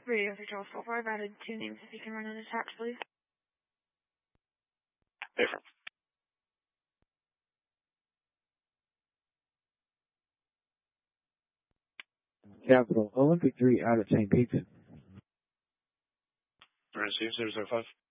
Radio 312 I've added 2 names if you can run an attack, please. Different. Capital Olympic 3 out of St. Pete. Receive 005.